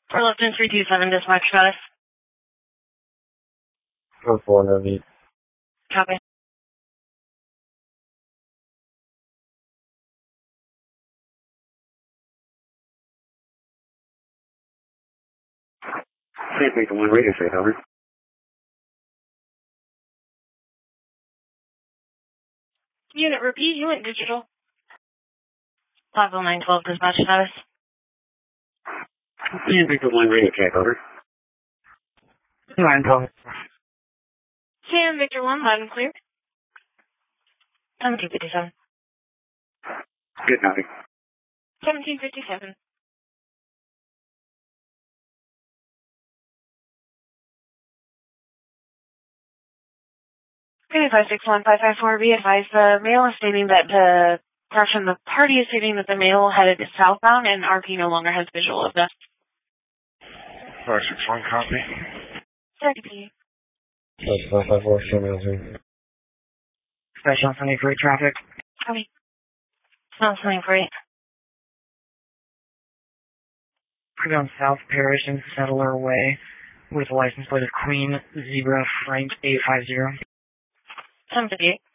For Lipton 327, dispatch status. 4 no need. Copy. Please make the one radio state, over. Unit repeat, you went digital. 50912, dispatch status. Please make the one radio check, over. 912. Sam Victor 1, loud and clear. 1757. Good copy. 1757. Okay, 561-554, be advised, the mail is stating that the party is stating that the mail headed southbound and RP no longer has visual of this. 561, copy. 30P. 554, show me on Special 73 traffic. Copy. Sounds something great. Pre-on South Parish and Settler Way with a license plate of Queen Zebra Frank 850. 1058.